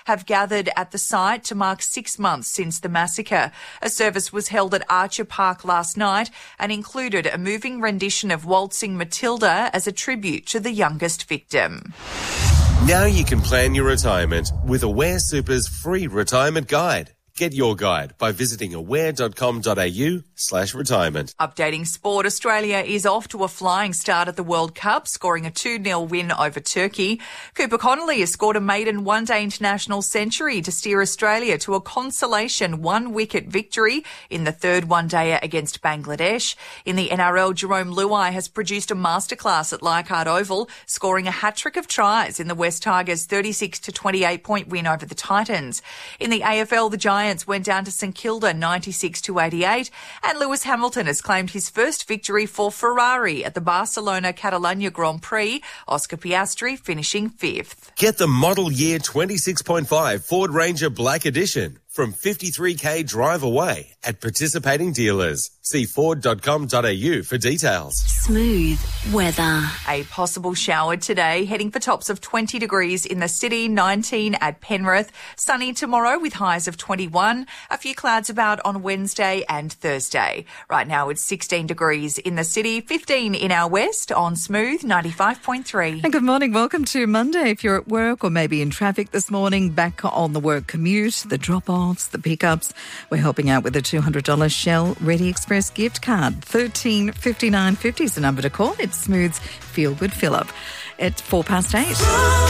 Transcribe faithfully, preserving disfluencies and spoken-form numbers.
have gathered at the site to mark six months since the massacre. A service was held at Archer Park last night and included a moving rendition of Waltzing Matilda as a tribute to the youngest victim. Now you can plan your retirement with Aware Super's free retirement guide. Get your guide by visiting aware.com.au slash retirement. Updating sport, Australia is off to a flying start at the World Cup, scoring a two nil win over Turkey. Cooper Connolly has scored a maiden one-day international century to steer Australia to a consolation one-wicket victory in the third one-dayer against Bangladesh. In the N R L, Jerome Luai has produced a masterclass at Leichhardt Oval, scoring a hat-trick of tries in the West Tigers' thirty-six to twenty-eight point win over the Titans. In the A F L, the Giants went down to St Kilda ninety-six to eighty-eight, and Lewis Hamilton has claimed his first victory for Ferrari at the Barcelona Catalunya Grand Prix, Oscar Piastri finishing fifth. Get the model year twenty-six point five Ford Ranger Black Edition from fifty-three k drive away at participating dealers. See ford dot com dot a u for details. Smooth weather. A possible shower today, heading for tops of twenty degrees in the city, nineteen at Penrith. Sunny tomorrow with highs of twenty-one. A few clouds about on Wednesday and Thursday. Right now it's sixteen degrees in the city, fifteen in our west on Smooth ninety-five point three. And good morning. Welcome to Monday. If you're at work or maybe in traffic this morning, back on the work commute, the drop-offs, the pickups, we're helping out with a two hundred dollars Shell Ready Express gift card. thirteen fifty-nine fifty is the number to call. It's Smooth's Feel Good Fill Up. It's four past eight.